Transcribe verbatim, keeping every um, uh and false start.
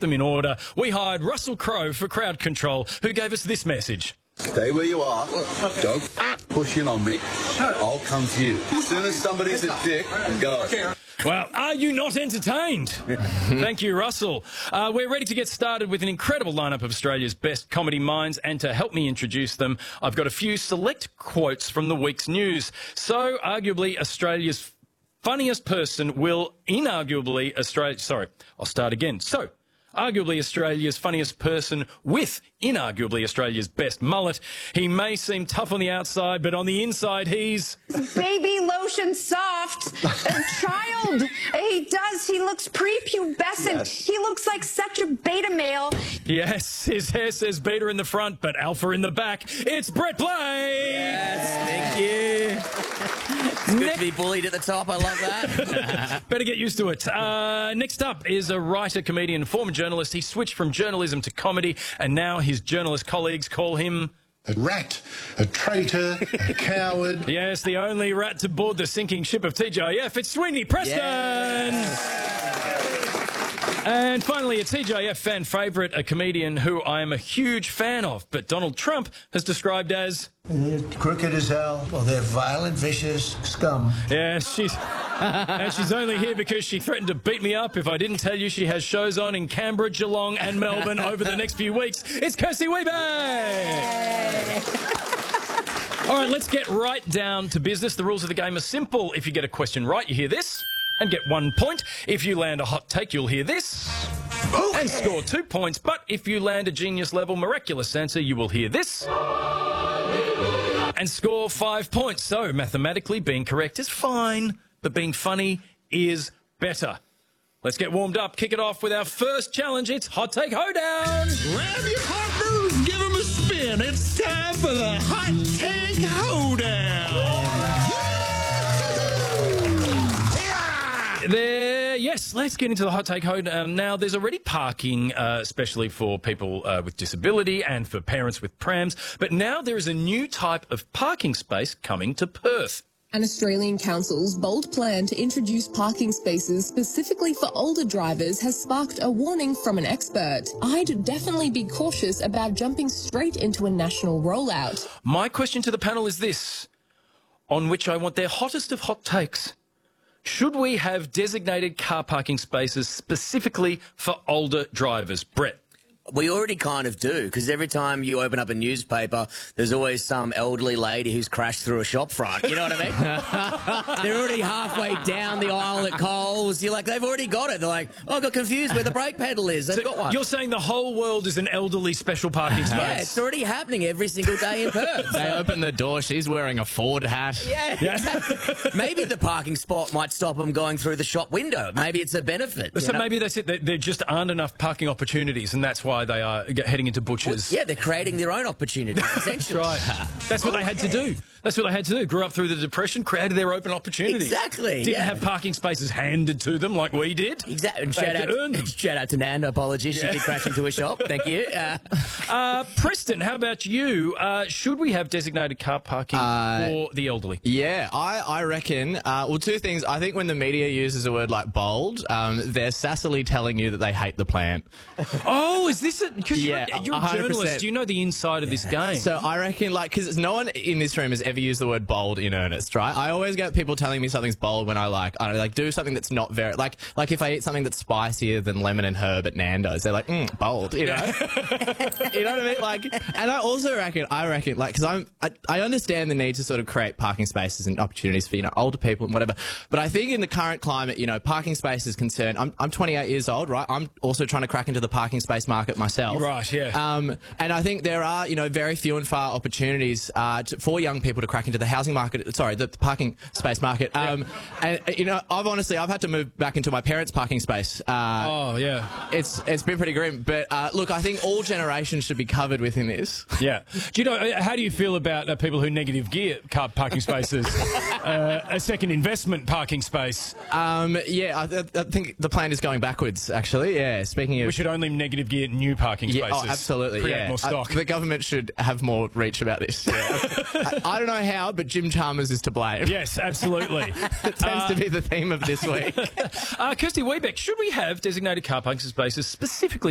them in order, we hired Russell Crowe for crowd control, who gave us this message. Stay where you are. Don't push in on me. I'll come to you. As soon as somebody's a dick, go. Well, are you not entertained? Thank you, Russell. Uh, we're ready to get started with an incredible lineup of Australia's best comedy minds, and to help me introduce them, I've got a few select quotes from the week's news. So, arguably, Australia's funniest person will inarguably Australia... Sorry, I'll start again. So, arguably Australia's funniest person with inarguably Australia's best mullet. He may seem tough on the outside, but on the inside he's... Baby lotion soft. A child. He does. He looks prepubescent. Yes. He looks like such a beta male. Yes, his hair says beta in the front, but alpha in the back. It's Brett Blake! Yes, thank you. It's good to be bullied at the top. I love that. Better get used to it. Uh, next up is a writer, comedian, former journalist. He switched from journalism to comedy, and now his journalist colleagues call him... a rat, a traitor, a coward. Yes, the only rat to board the sinking ship of T J F. It's Sweeney Preston! Yes. And finally, a T J F fan favourite, a comedian who I am a huge fan of, but Donald Trump has described as... They're crooked as hell. Well, they're violent, vicious scum. Yes, she's... and she's only here because she threatened to beat me up if I didn't tell you she has shows on in Canberra, Geelong and Melbourne over the next few weeks. It's Kirsty Weebeck! All right, let's get right down to business. The rules of the game are simple. If you get a question right, you hear this and get one point. If you land a hot take, you'll hear this and score two points. But if you land a genius-level miraculous answer, you will hear this and score five points. So, mathematically, being correct is fine, but being funny is better. Let's get warmed up. Kick it off with our first challenge. It's Hot Take Hoedown. Grab your partners, give them a spin. It's time for the Hot Take Hoedown. There, yes, let's get into the Hot Take Hoedown. Now, there's already parking, uh, especially for people uh, with disability and for parents with prams, but now there is a new type of parking space coming to Perth. An Australian council's bold plan to introduce parking spaces specifically for older drivers has sparked a warning from an expert. I'd definitely be cautious about jumping straight into a national rollout. My question to the panel is this, on which I want their hottest of hot takes. Should we have designated car parking spaces specifically for older drivers? Brett. We already kind of do, because every time you open up a newspaper, there's always some elderly lady who's crashed through a shop front. You know what I mean? They're already halfway down the aisle at Coles. You're like, they've already got it. They're like, oh, I got confused where the brake pedal is. They've So got one. You're saying the whole world is an elderly special parking space? Yeah, it's already happening every single day in Perth. They open the door, she's wearing a Ford hat. Yeah, yeah. Exactly. Maybe the parking spot might stop them going through the shop window. Maybe it's a benefit. So know? maybe that's it. There, there just aren't enough parking opportunities, and that's why they are heading into butchers. Well, yeah, they're creating their own opportunities, essentially. Right. That's what they had to do. That's what they had to do. Grew up through the Depression, created their open opportunities. Exactly. Didn't yeah. have parking spaces handed to them like we did. Exactly. And They shout had out, to earn them. shout out to Nanda. Apologies, Yeah. she did crash into a shop. Thank you. Uh, Uh, Preston, how about you? Uh, should we have designated car parking Uh, for the elderly? Yeah, I, I reckon, uh, well, two things. I think when the media uses a word like bold, um, they're sassily telling you that they hate the plant. Oh, is this it? Because Yeah, you're, you're a one hundred percent. journalist. You know the inside of this game. So I reckon, like, because no one in this room has ever used the word bold in earnest, right? I always get people telling me something's bold when I, like, I don't know, like, do something that's not very, like, like if I eat something that's spicier than lemon and herb at Nando's, they're like, mm, bold, you know? You know what I mean? Like, and I also reckon, I reckon, like, because I'm, I, I understand the need to sort of create parking spaces and opportunities for, you know, older people and whatever. But I think in the current climate, you know, parking space is concerned. I'm, I'm twenty-eight years old, right? I'm also trying to crack into the parking space market myself. Right, yeah. Um, and I think there are, you know, very few and far opportunities uh, to, for young people to crack into the housing market, sorry, the, the parking space market. Um, and, you know, I've honestly, I've had to move back into my parents' parking space. Uh, oh, yeah. It's It's been pretty grim. But, uh, look, I think all generations should be covered within this. Yeah. Do you know, uh, how do you feel about uh, people who negative gear car parking spaces? uh, a second investment parking space? Um, yeah, I, I think the plan is going backwards, actually. Yeah, speaking of... We should only negative gear new parking Yeah, spaces. oh, absolutely, Create yeah. more stock. Uh, the government should have more reach about this. Yeah. I, I don't know how, but Jim Chalmers is to blame. Yes, absolutely. It tends uh, to be the theme of this week. uh, Kirsty Weebeck, should we have designated car parking spaces specifically